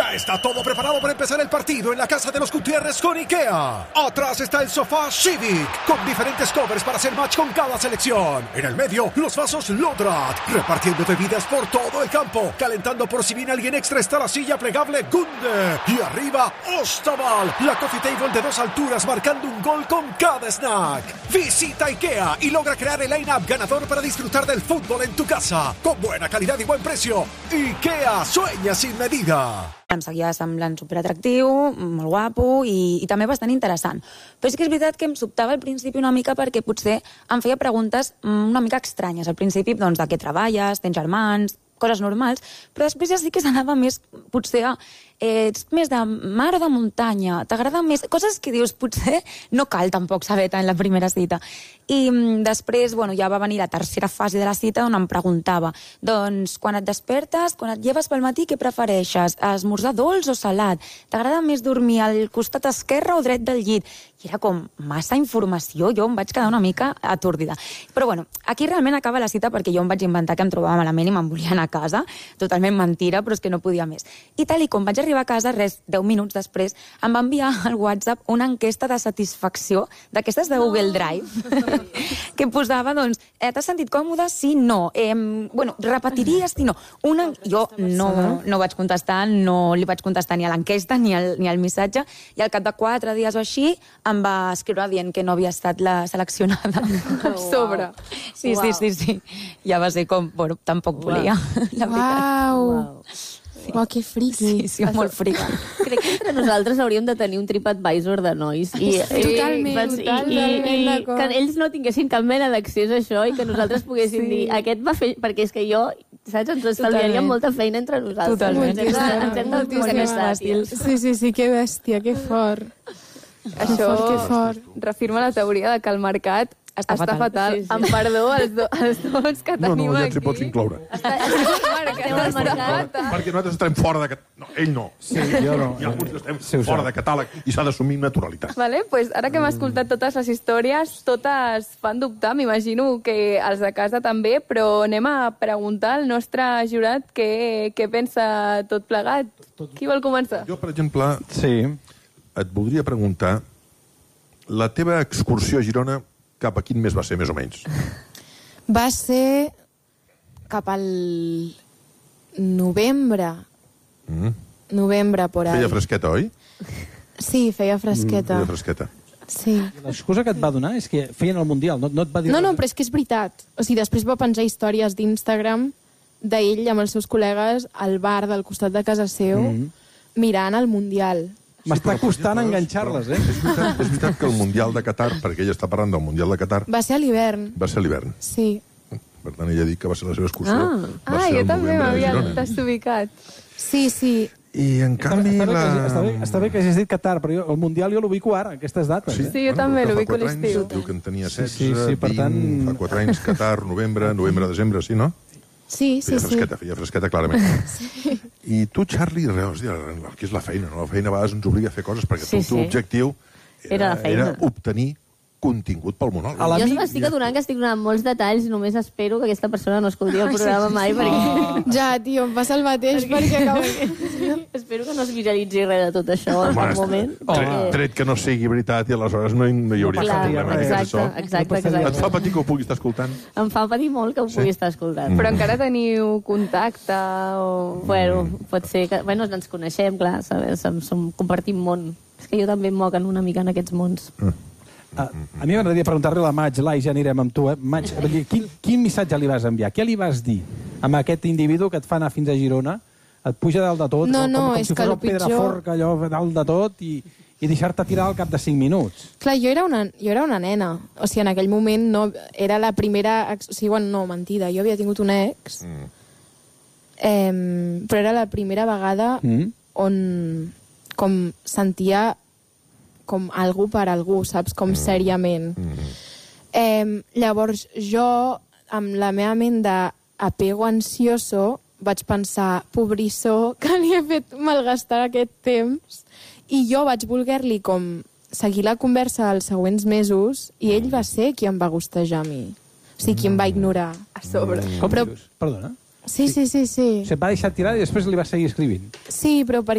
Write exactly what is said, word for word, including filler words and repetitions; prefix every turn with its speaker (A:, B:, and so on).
A: Ya está todo preparado para empezar el partido en la casa de los Gutiérrez con IKEA. Atrás está el sofá Civic, con diferentes covers para hacer match con cada selección. En el medio, los vasos Lodrat, repartiendo bebidas por todo el campo. Calentando por si viene alguien extra está la silla plegable Gunde. Y arriba, Ostaval, la coffee table de dos alturas marcando un gol con cada snack. Visita IKEA y logra crear el line-up ganador para disfrutar del fútbol en tu casa. Con buena calidad y buen precio. IKEA, sueña sin medida.
B: Em seguia semblant superatractiu, molt guapo i, i també bastant interessant. Però sí que és veritat que em sobtava al principi una mica perquè potser em feia preguntes una mica estranyes. Al principi, doncs, de què treballes, tens germans, coses normals, però després ja sí que s'anava més, potser, a eh, ets més de mar o de muntanya, t'agrada més... Coses que dius, potser no cal tampoc saber tant en la primera cita. I mm, després, bueno, ja va venir la tercera fase de la cita on em preguntava, doncs, quan et despertes, quan et lleves pel matí, què prefereixes? Esmorzar dolç o salat? T'agrada més dormir al costat esquerre o dret del llit? I era com massa informació, jo em vaig quedar una mica atordida. Però bueno, aquí realment acaba la cita perquè jo em vaig inventar que em trobava malament i me'n volia anar a casa. Totalment mentira, però és que no podia més. I tal i com vaig arribar a casa, res, deu minuts després, em va enviar al WhatsApp una enquesta de satisfacció d'aquestes de Google Drive, que posava, doncs, eh, t'has sentit còmode? Sí, no. Eh, bueno, repetiries? Sí, no. Una... Jo no, no vaig contestar, no li vaig contestar ni a l'enquesta ni al, ni al missatge, i al cap de quatre dies o així em va escriure dient que no havia estat la seleccionada a sobre. Sí, sí, sí, sí. Ja va ser com, bueno, tampoc volia, la veritat.
C: Uau! Uau, que friqui.
B: Sí, sí, molt friqui.
D: Crec que entre nosaltres hauríem de tenir un TripAdvisor de nois. I,
C: Totalment,
D: i,
C: totalment
D: i, i, i
C: d'acord.
D: que ells no tinguessin cap mena d'accés a això i que nosaltres poguéssim
C: Sí.
D: dir, aquest va fer... Perquè és que jo, saps, ens estalviaríem
B: Totalment.
D: molta feina entre nosaltres.
B: Totalment.
D: Ens hem de- ens hem de
C: Moltíssima.
D: comunicar, tio.
C: Sí, sí, sí, que bèstia, que fort.
E: Això
C: Que fort, que fort.
E: reafirma la teoria de que el mercat
B: Està
E: està,
B: fatal.
E: fatal.
D: Sí, sí.
E: Amb perdó als, do, als dos que
F: No,
E: tenim
F: no, ja
E: aquí.
F: ens hi pots incloure.
E: El mercat
D: Estem al
E: està
D: mercat.
E: fatal.
F: Perquè nosaltres estem fora de... cat- No, ell no.
G: Sí, jo no.
F: Hi ha alguns que estem
G: Sí, ho sé.
F: fora de catàleg i s'ha d'assumir amb naturalitat.
E: Vale, pues ara que hem escoltat totes les històries, totes fan dubtar, m'imagino que els de casa també, però anem a preguntar al nostre jurat què, què pensa tot plegat. Qui vol començar?
F: Jo, per exemple,
G: Sí.
F: et voldria preguntar la teva excursió a Girona cap a quin mes va ser, més o menys?
C: Va ser cap al novembre.
F: Mm.
C: Novembre, por ahí.
F: Feia fresqueta, oi?
C: Sí, feia fresqueta.
F: Feia fresqueta.
C: Sí.
G: L'excusa que et va donar és que feien el Mundial, no, no et va dir...
C: No, no,
G: res.
C: però és que és veritat. O sigui, després va penjar històries d'Instagram d'ell amb els seus col·legues al bar del costat de casa seu mirant el Mundial.
G: M'està
F: Sí, però,
G: costant
F: però,
G: enganxar-les, eh?
F: És veritat, és veritat que el Mundial de Qatar, perquè ella està parlant del Mundial de Qatar,
C: Va ser a l'hivern,
F: va ser a l'hivern.
C: sí.
F: Per tant, ella ha dit que va ser la seva excursió.
D: Ah.
F: va
E: Ah,
F: ser
E: jo
F: al
E: també
F: novembre a
E: m'havia
F: Girona.
E: desubicat.
C: Sí, sí.
F: I, en
G: Està,
F: canvi,
G: està, bé,
F: la...
G: que, està, bé, està bé que hagis dit Qatar, però jo, el Mundial jo l'ubico ara, a aquestes dates.
F: Sí,
G: Eh?
E: Sí, jo també
F: però que fa
E: l'ubico a
F: quatre anys,
E: l'estiu.
F: Diu que en tenia
G: Sí,
F: setze,
G: sí, sí, per
F: vint,
G: tant-
F: fa quatre anys, Qatar, novembre, novembre, desembre, sí, no?
C: Sí, sí,
F: Feia
C: sí.
F: fresqueta, feia fresqueta, clarament. Sí. I tu, Charlie, res, aquí és la feina, no? La feina a vegades ens obliga a fer coses, perquè
D: Sí,
F: el teu
D: sí.
F: objectiu
D: Era
F: era,
D: la feina.
F: era obtenir contingut pel monòleg.
G: A la-
D: Jo
G: L'amic
D: m'estic adonant que estic donant molts detalls i només espero que aquesta persona no escolti el programa mai, perquè
C: Ja, tio, em passa el mateix perquè acabo...
D: espero que no es viralitzi res de tot això en
F: Home,
D: cap moment.
F: tret, tret que no sigui veritat i aleshores no hi, no hi hauria
G: No
F: cap
G: passaria
F: problema.
G: res.
F: amb
D: Exacte,
F: això.
D: exacte,
G: No passaria
F: Et fa
D: exacte.
F: patir que ho puguis estar escoltant?
D: Em fa patir molt que ho pugui estar escoltant.
E: Però encara teniu contacte o...
D: Bueno, pot ser que... Bueno, ens coneixem, clar, sabes? Som, som, compartim món. És que jo també em moc en una mica en aquests mons.
G: A, a mi m'agradaria preguntar-li a la Maig, Lai, ja anirem amb tu, eh? Maig, quin, quin missatge li vas enviar? Què li vas dir amb aquest individu que et fa anar fins a Girona? Et puja dalt de tot,
C: No,
G: com,
C: no,
G: com
C: és
G: si
C: que
G: fos
C: el
G: el Pedraforca,
C: pitjor-
G: allò dalt de tot, i, i deixar-te tirar al cap de cinc minuts.
C: Clar, jo era, una, jo era una nena. O sigui, en aquell moment no, era la primera... ex- O sigui, bueno, no, mentida. Jo havia tingut un ex,
F: Mm.
C: eh, però era la primera vegada
G: Mm.
C: on com sentia com algú per algú, saps? Com seriament. Eh, llavors, jo, amb la meva ment d'apego ansioso, vaig pensar, pobrissó, que li he fet malgastar aquest temps, i jo vaig voler-li com seguir la conversa els següents mesos, i ell va ser qui em va gustejar a mi. O sigui, qui em va ignorar.
E: A sobre.
G: Com
C: Però-
G: dius? Perdona?
C: Sí, sí, sí, sí.
G: O sigui, et va deixar tirar i després li va seguir escrivint.
C: Sí, però per